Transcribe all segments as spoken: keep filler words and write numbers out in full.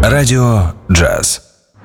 Радіо Джаз.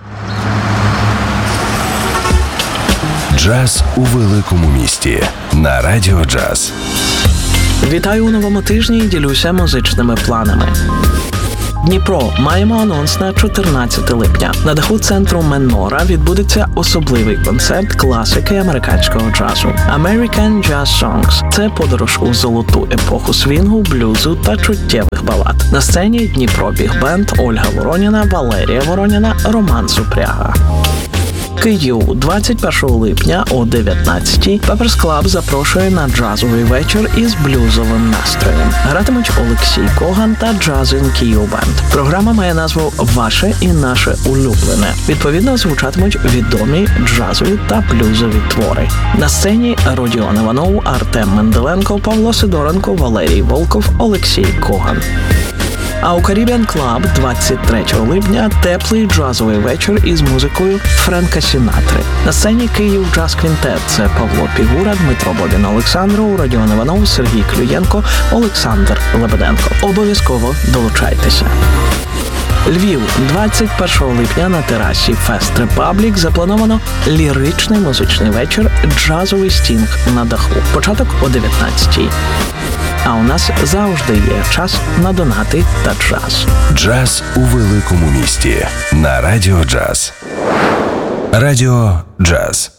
Джаз у великому місті на Радіо Джаз. Вітаю у новому тижні і ділюся музичними планами. Дніпро. Маємо анонс на чотирнадцяте липня. На даху центру Менора відбудеться особливий концерт класики американського джазу American Jazz Songs. Це подорож у золоту епоху свінгу, блюзу та чуттєвих балад. На сцені Дніпро Біг-бенд, Ольга Вороніна, Валерія Вороніна, Роман Супряга. Київ. двадцять першого липня о дев'ятнадцятій Pepper's Club запрошує на джазовий вечір із блюзовим настроєм. Гратимуть Олексій Коган та Джазин Київ Бенд. Програма має назву «Ваше і наше улюблене». Відповідно, звучатимуть відомі джазові та блюзові твори. На сцені Родіон Іванов, Артем Менделенко, Павло Сидоренко, Валерій Волков, Олексій Коган. А у Caribbean Club двадцять третього липня теплий джазовий вечір із музикою Френка Сінатри. На сцені Київ Джаз Квінтет – це Павло Пігура, Дмитро Бобін Олександров, Родіон Іванов, Сергій Клюєнко, Олександр Лебеденко. Обов'язково долучайтеся. Львів. двадцять першого липня на терасі Fest Republic заплановано ліричний музичний вечір «Джазовий стінг на даху». Початок о дев'ятнадцятій. А у нас завжди є час на донати та джаз. Джаз у великому місті на Радіо Джаз. Радіо Джаз.